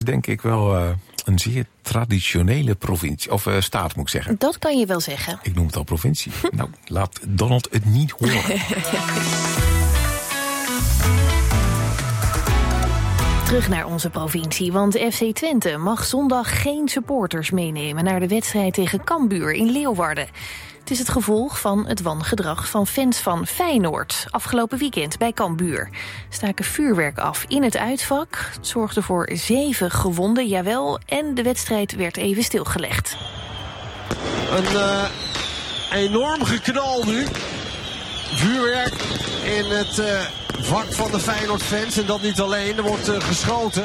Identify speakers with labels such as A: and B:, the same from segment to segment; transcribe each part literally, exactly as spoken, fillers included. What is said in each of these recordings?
A: Denk ik wel uh, een zeer traditionele provincie. Of uh, staat, moet ik zeggen.
B: Dat kan je wel zeggen.
A: Ik noem het al provincie. Nou, laat Donald het niet horen.
B: Terug naar onze provincie, want F C Twente mag zondag geen supporters meenemen naar de wedstrijd tegen Cambuur in Leeuwarden. Het is het gevolg van het wangedrag van fans van Feyenoord. Afgelopen weekend bij Cambuur staken vuurwerk af in het uitvak. Het zorgde voor zeven gewonden, jawel, en de wedstrijd werd even stilgelegd.
C: Een uh, enorm geknal nu. Vuurwerk in het uh, vak van de Feyenoord-fans. En dat niet alleen, er wordt uh, geschoten.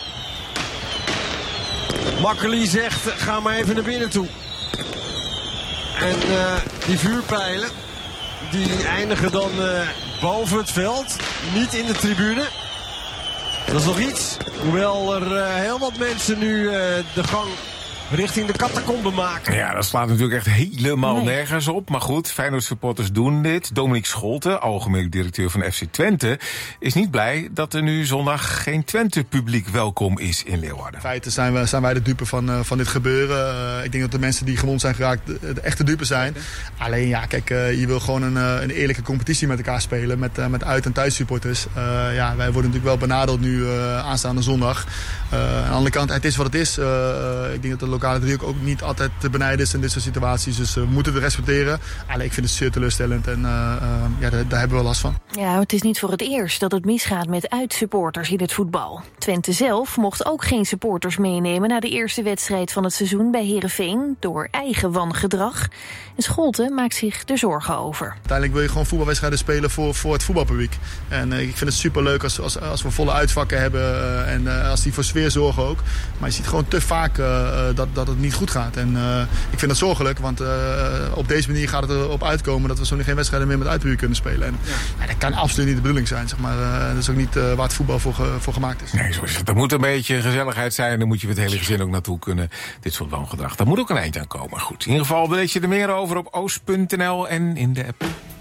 C: Makkeli zegt, ga maar even naar binnen toe. En uh, die vuurpijlen, die eindigen dan uh, boven het veld, niet in de tribune. Dat is nog iets, hoewel er uh, heel wat mensen nu uh, de gang richting de catacomben maken.
A: Ja, dat slaat natuurlijk echt helemaal
B: nee.
A: nergens op. Maar goed, Feyenoord supporters doen dit. Dominique Scholten, algemeen directeur van F C Twente, is niet blij dat er nu zondag geen Twente-publiek welkom is in Leeuwarden.
D: In feite zijn, we, zijn wij de dupe van, uh, van dit gebeuren. Uh, ik denk dat de mensen die gewond zijn geraakt de, de echte dupe zijn. Alleen ja, kijk, uh, je wil gewoon een, uh, een eerlijke competitie met elkaar spelen. Met, uh, met uit- en thuissupporters. Uh, ja, wij worden natuurlijk wel benadeld nu uh, aanstaande zondag. Uh, aan de andere kant, het is wat het is. Uh, ik denk dat de lokale druk ook niet altijd te benijden is in dit soort situaties. Dus uh, we moeten het respecteren. Alleen ik vind het zeer teleurstellend en uh, uh, ja, daar, daar hebben we last van.
B: Ja, het is niet voor het eerst dat het misgaat met uitsupporters in het voetbal. Twente zelf mocht ook geen supporters meenemen na de eerste wedstrijd van het seizoen bij Heerenveen door eigen wangedrag. En Scholten maakt zich er zorgen over.
D: Uiteindelijk wil je gewoon voetbalwedstrijden spelen voor, voor het voetbalpubliek. En uh, ik vind het superleuk als, als, als we volle uitvakken hebben uh, en uh, als die voor sfeer zorgen ook. Maar je ziet gewoon te vaak uh, dat, dat het niet goed gaat. En uh, ik vind dat zorgelijk, want uh, op deze manier gaat het erop uitkomen dat we zo nu geen wedstrijden meer met uitpubliek kunnen spelen. En ja. Ja, dat kan absoluut niet de bedoeling zijn, zeg maar. Uh, dat is ook niet uh, waar het voetbal voor, ge, voor gemaakt is.
A: Nee, zo is het. Er moet een beetje gezelligheid zijn en dan moet je met het hele gezin ook naartoe kunnen. Dit soort wangedrag. Daar moet ook een eind aan komen. Goed, in ieder geval weet je er meer over op oost punt n l en in de app.